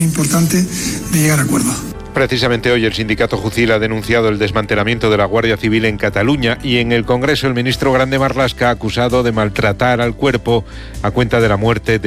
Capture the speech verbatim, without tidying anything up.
Importante de llegar a acuerdos. Precisamente hoy el sindicato Jucil ha denunciado el desmantelamiento de la Guardia Civil en Cataluña y en el Congreso el ministro Grande Marlaska ha acusado de maltratar al cuerpo a cuenta de la muerte de